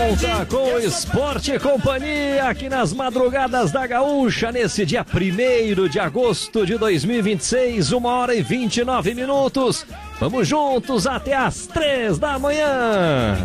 volta com o Esporte e Companhia aqui nas madrugadas da Gaúcha, nesse dia 1º de agosto de 2026, 1h29. Vamos juntos até às 3 da manhã.